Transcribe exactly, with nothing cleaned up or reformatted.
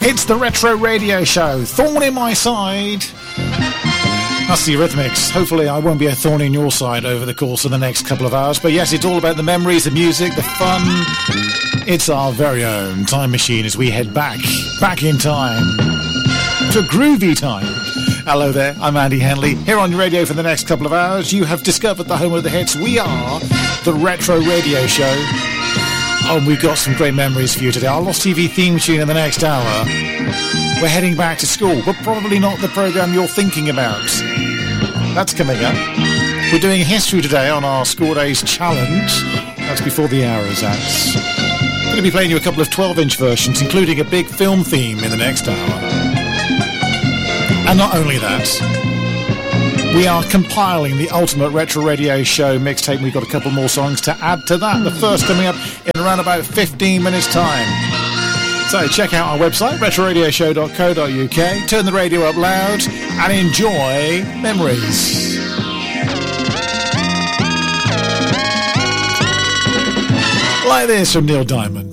It's the Retro Radio Show. Thorn in my side. That's the Eurythmics. Hopefully I won't be a thorn in your side over the course of the next couple of hours. But yes, it's all about the memories, the music, the fun. It's our very own time machine as we head back, back in time to groovy time. Hello there, I'm Andy Henley. Here on your radio for the next couple of hours, you have discovered the home of the hits. We are the Retro Radio Show. Oh, and we've got some great memories for you today. Our Lost T V theme tune in the next hour. We're heading back to school, but probably not the programme you're thinking about. That's coming up. We're doing history today on our School Days Challenge. That's before the hour is out. I'm going to be playing you a couple of twelve-inch versions, including a big film theme in the next hour. And not only that, we are compiling the ultimate Retro Radio Show mixtape. We've got a couple more songs to add to that. The first coming up in around about fifteen minutes' time. So check out our website, retro radio show dot co dot uk. Turn the radio up loud and enjoy memories. Like this from Neil Diamond.